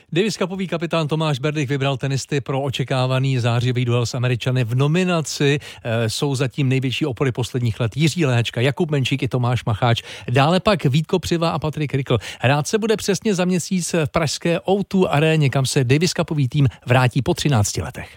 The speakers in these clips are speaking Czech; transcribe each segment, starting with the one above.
Davis Cupový kapitán Tomáš Berdych vybral tenisty pro očekávaný zářivý duel s Američany. V nominaci jsou zatím největší opory posledních let Jiří Léhačka, Jakub Menšík i Tomáš Macháč. Dále pak Vít Kopřiva a Patrik Rikl. Hrát se bude přesně za měsíc v pražské O2 aréně, kam se Davis Cupový tým vrátí po 13 letech.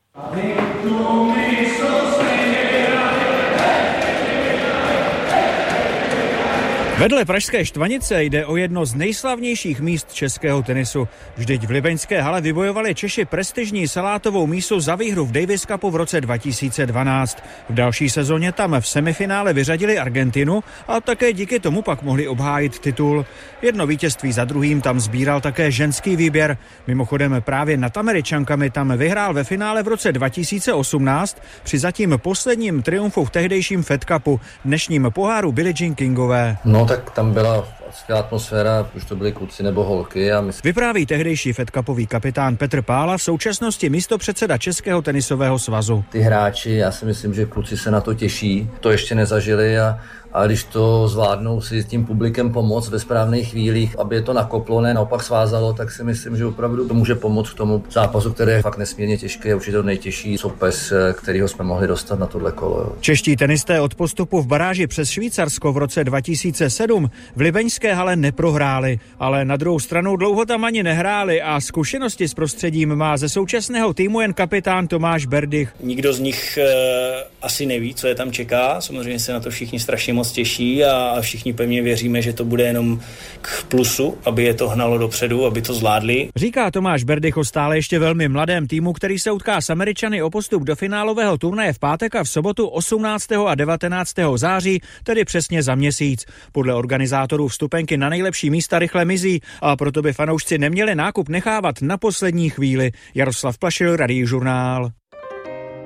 Vedle pražské Štvanice jde o jedno z nejslavnějších míst českého tenisu. Vždyť v libeňské hale vybojovali Češi prestižní salátovou mísu za výhru v Davis Cupu v roce 2012. V další sezóně tam v semifinále vyřadili Argentinu a také díky tomu pak mohli obhájit titul. Jedno vítězství za druhým tam sbíral také ženský výběr. Mimochodem právě nad Američankami tam vyhrál ve finále v roce 2018 při zatím posledním triumfu v tehdejším Fed Cupu, dnešním poháru Billie Jean Kingové. No tak tam byla skvělá atmosféra, už to byli kluci nebo holky. Vypráví tehdejší Fed Cupový kapitán Petr Pála, v současnosti místopředseda Českého tenisového svazu. Ty hráči, já si myslím, že kluci se na to těší, to ještě nezažili a když to zvládnou si s tím publikem pomoct ve správných chvílích, aby je to nakoplo, ne naopak svázalo, tak si myslím, že opravdu to může pomoct k tomu zápasu, který je fakt nesmírně těžký a určitě to nejtěžší soupeř, kterýho jsme mohli dostat na tohle kolo. Jo. Čeští tenisté od postupu v baráži přes Švýcarsko v roce 2007 v libeňské hale neprohráli, ale na druhou stranu dlouho tam ani nehráli a zkušenosti s prostředím má ze současného týmu jen kapitán Tomáš Berdych. Nikdo z nich asi neví, co je tam čeká, samozřejmě se na to všichni strašně moc těší a všichni pevně věříme, že to bude jenom k plusu, aby je to hnalo dopředu, aby to zvládli. Říká Tomáš Berdych o stále ještě velmi mladém týmu, který se utká s Američany o postup do finálového turnaje v pátek a v sobotu 18. a 19. září, tedy přesně za měsíc. Podle organizátorů vstupenky na nejlepší místa rychle mizí a proto by fanoušci neměli nákup nechávat na poslední chvíli. Jaroslav Plašil, Radiožurnál.